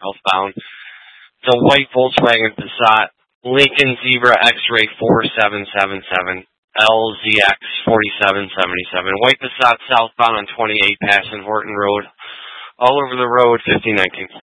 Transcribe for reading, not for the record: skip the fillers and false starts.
southbound. The white Volkswagen Passat, Lincoln Zebra X-Ray 4777, LZX 4777, white Passat southbound on 28 passing Horton Road, all over the road, 5019.